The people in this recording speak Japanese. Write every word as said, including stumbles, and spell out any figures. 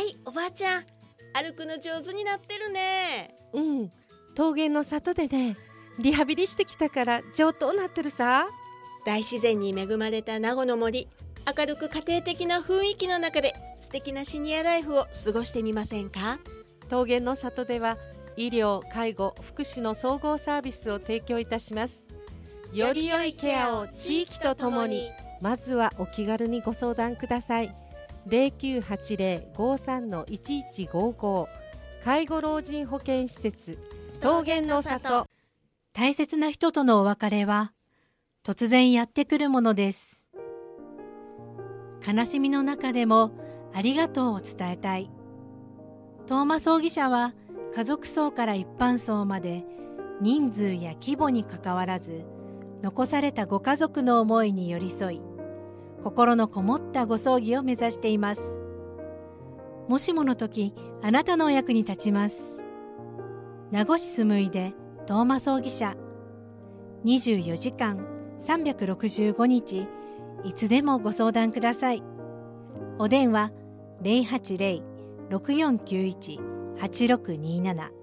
い、おばあちゃん、歩くの上手になってるね。 うん、桃源の里でね、リハビリしてきたから上等なってるさ。 大自然に恵まれた名護の森、明るく家庭的な雰囲気の中で素敵なシニアライフを過ごしてみませんか。 桃源の里では医療、介護、福祉の総合サービスを提供いたします。より良いケアを地域とともに。まずはお気軽にご相談ください。ゼロきゅうはちゼロ ごさん いちいちごご、介護老人保健施設桃源の里。 大切な人とのお別れは突然やってくるものです。悲しみの中でもありがとうを伝えたい。トーマ葬儀社は家族葬から一般葬まで人数や規模にかかわらず、残されたご家族の思いに寄り添い、心のこもったご葬儀を目指しています。もしもの時、あなたのお役に立ちます。名護市住井でトーマ葬儀社。にじゅうよじかんさんびゃくろくじゅうごにち、いつでもご相談ください。お電話ゼロはちゼロ ろくよんきゅういち はちろくにーなな